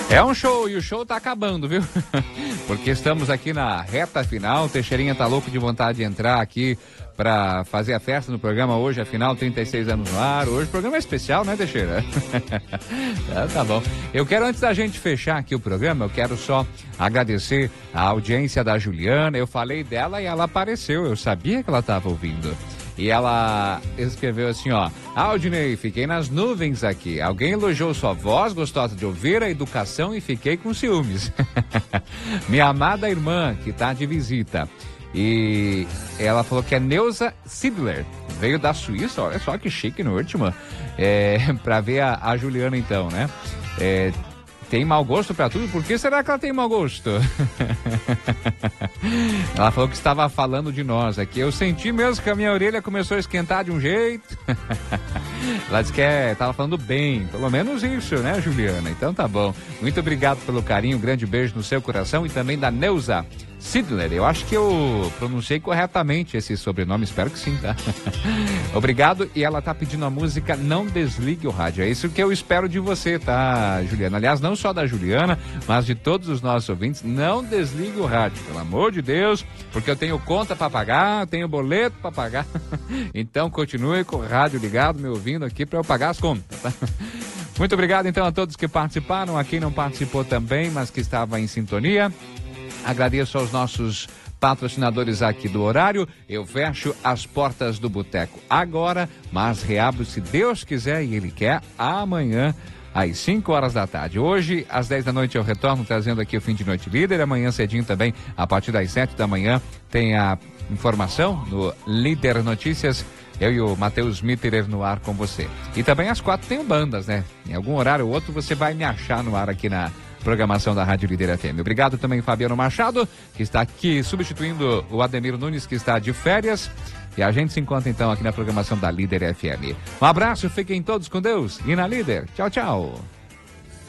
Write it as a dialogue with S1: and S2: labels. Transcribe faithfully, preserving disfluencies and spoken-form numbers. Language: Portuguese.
S1: É um show e o show tá acabando, viu? Porque estamos aqui na reta final. Teixeirinha tá louco de vontade de entrar aqui para fazer a festa no programa hoje, afinal, trinta e seis anos no ar. Hoje o programa é especial, né, Teixeira? ah, tá bom. Eu quero, antes da gente fechar aqui o programa, eu quero só agradecer a audiência da Juliana. Eu falei dela e ela apareceu. Eu sabia que ela estava ouvindo. E ela escreveu assim, ó: Aldinei, fiquei nas nuvens aqui. Alguém elogiou sua voz, gostosa de ouvir, a educação e fiquei com ciúmes. Minha amada irmã, que tá de visita. E ela falou que é Neuza Sidler. Veio da Suíça, olha só que chique no último. É, pra ver a, a Juliana então, né? É, tem mau gosto pra tudo? Por que será que ela tem mau gosto? Ela falou que estava falando de nós aqui. Eu senti mesmo que a minha orelha começou a esquentar de um jeito. Ela disse que é, tava falando bem, pelo menos isso, né, Juliana? Então tá bom. Muito obrigado pelo carinho, um grande beijo no seu coração e também da Neuza Sidler. Eu acho que eu pronunciei corretamente esse sobrenome, espero que sim, tá? Obrigado. E ela tá pedindo a música Não Desligue o Rádio. É isso que eu espero de você, tá, Juliana? Aliás, não só da Juliana, mas de todos os nossos ouvintes. Não desligue o rádio, pelo amor de Deus, porque eu tenho conta pra pagar, tenho boleto pra pagar. Então continue com o rádio ligado, me ouvindo aqui pra eu pagar as contas, tá? Muito obrigado então a todos que participaram, a quem não participou também, mas que estava em sintonia. Agradeço aos nossos patrocinadores aqui do horário. Eu fecho as portas do boteco agora, mas reabro se Deus quiser e Ele quer amanhã às cinco horas da tarde. Hoje, às dez da noite, eu retorno trazendo aqui o Fim de Noite Líder. Amanhã cedinho também, a partir das sete da manhã, tem a informação no Líder Notícias. Eu e o Matheus Mitterer no ar com você. E também às quatro tem bandas, né? Em algum horário ou outro você vai me achar no ar aqui na programação da Rádio Líder F M. Obrigado também, Fabiano Machado, que está aqui substituindo o Ademir Nunes, que está de férias. E a gente se encontra então aqui na programação da Líder F M. Um abraço, fiquem todos com Deus e na Líder. Tchau, tchau.